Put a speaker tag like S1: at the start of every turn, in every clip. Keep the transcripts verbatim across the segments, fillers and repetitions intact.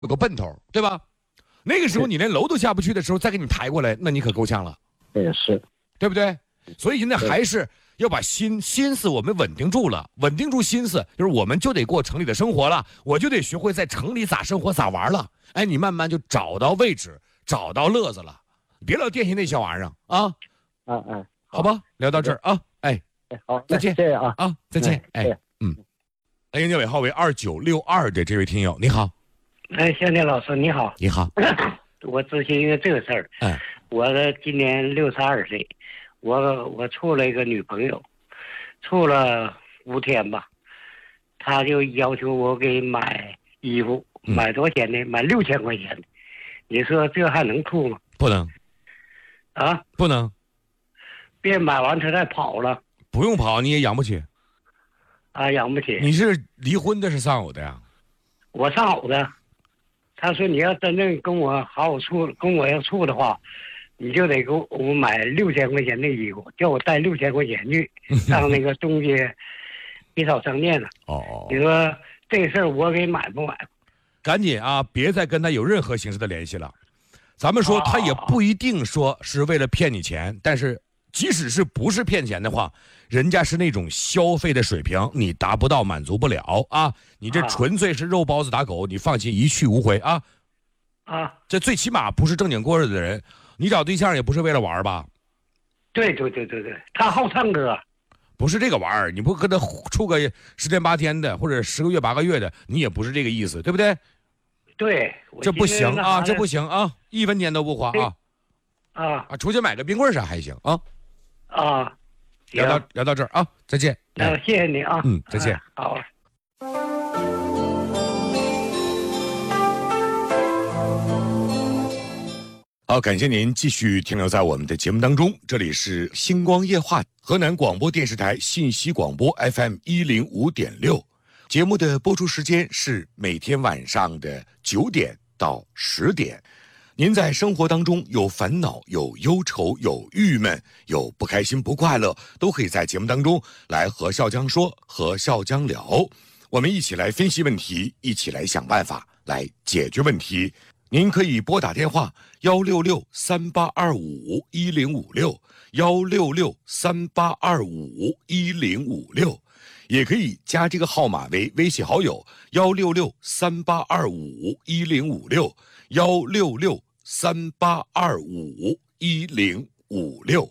S1: 有个奔头，对吧？那个时候你连楼都下不去的时候，再给你抬过来，那你可够呛了。
S2: 也是，
S1: 对不对？所以现在还是要把心心思我们稳定住了，稳定住心思，就是我们就得过城里的生活了，我就得学会在城里咋生活咋玩了。哎，你慢慢就找到位置，找到乐子了，别老惦记那小玩意儿啊。
S2: 啊啊，
S1: 好吧，聊到这儿啊，哎，
S2: 好，
S1: 再见，
S2: 谢谢啊，
S1: 啊，再见，哎，嗯，来，营业尾号为二九六二的这位听友，你好，
S3: 哎，向天老师你好，
S1: 你好，
S3: 我咨询一个这个事儿，
S1: 嗯，
S3: 我今年六十二岁，我我处了一个女朋友，处了五天吧，她就要求我给买衣服，
S1: 嗯
S3: 买多少钱呢？买六千块钱的，你说这还能处吗？
S1: 不能，
S3: 啊，
S1: 不能，
S3: 别买完她再跑了，
S1: 不用跑，你也养不起，
S3: 啊，养不起。
S1: 你是离婚的，是丧偶的呀？
S3: 我丧偶的，他说你要真正跟我好好处，跟我要处的话，你就得给我我买六千块钱的衣服，叫我带六千块钱去上那个中街皮草商店了。
S1: 哦，
S3: 你说这事儿我给买不买？
S1: 赶紧啊，别再跟他有任何形式的联系了。咱们说他也不一定说是为了骗你钱，但是即使是不是骗钱的话，人家是那种消费的水平，你达不到，满足不了啊！你这纯粹是肉包子打狗，你放心一去无回啊！
S3: 啊，
S1: 这最起码不是正经过日子的人，你找对象也不是为了玩吧？
S3: 对对对对对，他好唱歌，
S1: 不是这个玩意儿，你不跟他处个十天八天的，或者十个月八个月的，你也不是这个意思，对不对？
S3: 对，
S1: 这不行啊，这不行啊，一分钱都不花啊！
S3: 啊
S1: 啊，出去买个冰棍啥还行啊？
S3: 啊，
S1: 聊到聊到这儿啊，再见。
S3: 那谢谢你啊，
S1: 嗯，再见。
S3: 哎好。
S1: 好，感谢您继续停留在我们的节目当中，这里是星光夜话，河南广播电视台信息广播 F M 一零五点六，节目的播出时间是每天晚上的九点到十点。您在生活当中有烦恼、有忧愁、有郁闷、有不开心、不快乐，都可以在节目当中来和笑江说，和笑江聊，我们一起来分析问题，一起来想办法，来解决问题。您可以拨打电话幺六六三八二五一零五六幺六六三八二五一零五六，也可以加这个号码为微信好友幺六六三八二五一零五六幺六六三八二五一零五六。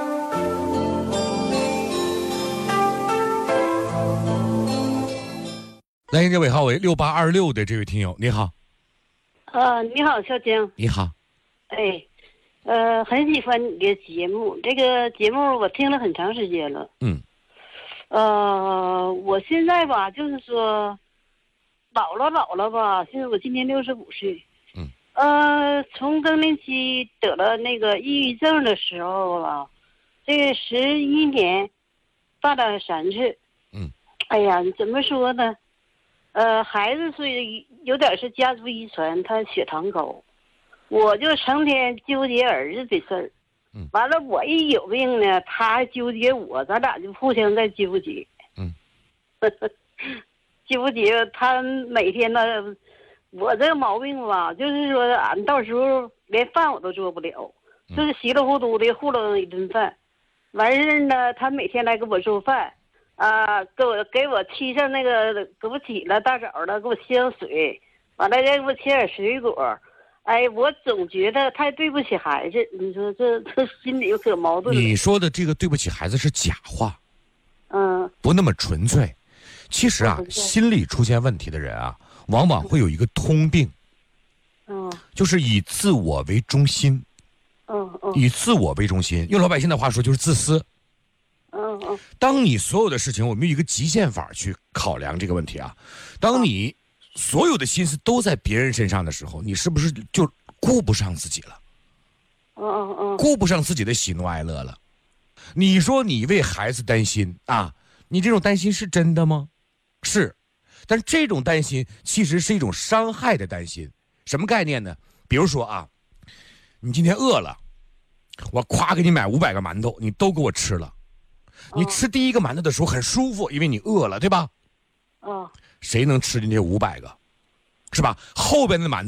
S1: 来电这尾号为六八二六的这位听友，你好。
S4: 呃，你好，小江。
S1: 你好。
S4: 哎，呃，很喜欢你的节目，这个节目我听了很长时间了。
S1: 嗯。
S4: 呃，我现在吧，就是说，老了老了吧，现在我今年六十五岁。
S1: 嗯。
S4: 呃，从更年期得了那个抑郁症的时候啊，这个十一年，发了三次。
S1: 嗯。
S4: 哎呀，怎么说呢？呃，孩子是有点是家族遗传，他血糖高，我就成天纠结儿子的事儿。
S1: 嗯，
S4: 完了我一有病呢，他还纠结我，咱俩就互相在纠结。
S1: 嗯，
S4: 纠结他每天呢，我这个毛病吧，就是说俺到时候连饭我都做不了，
S1: 嗯、
S4: 就是稀里糊涂的糊弄一顿饭，完事儿呢，他每天来给我做饭。啊，给我给我沏上那个，给我起了大早的，给我沏上水，完了再给我切点水果。哎，我总觉得太对不起孩子，你说这这心里可矛盾了。
S1: 你说的这个对不起孩子是假话，
S4: 嗯，
S1: 不那么纯粹。其实啊，心理出现问题的人啊，往往会有一个通病，
S4: 嗯，
S1: 就是以自我为中心，
S4: 嗯嗯，
S1: 以自我为中心，用老百姓的话说就是自私。
S4: 嗯嗯，
S1: 当你所有的事情，我们用一个极限法去考量这个问题啊。当你所有的心思都在别人身上的时候，你是不是就顾不上自己了？
S4: 嗯嗯嗯，
S1: 顾不上自己的喜怒哀乐了？你说你为孩子担心啊，你这种担心是真的吗？是，但这种担心其实是一种伤害的担心。什么概念呢？比如说啊，你今天饿了，我夸给你买五百个馒头，你都给我吃了。你吃第一个馒头的时候很舒服，因为你饿了，对吧？
S4: 嗯，
S1: 谁能吃进这五百个？ 是吧？后边的满